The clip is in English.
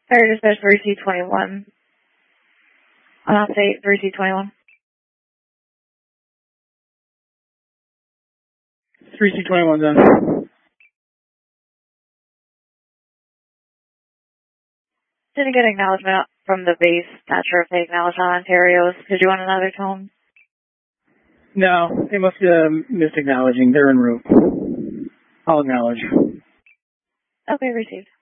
Fire dispatch 3C21. I'll say 3C21. 3C21 then. Didn't get acknowledgement from the base. Not sure if they acknowledged on Ontario's. Did you want another tone? No, they must have missed acknowledging. They're en route. I'll acknowledge. Okay, received.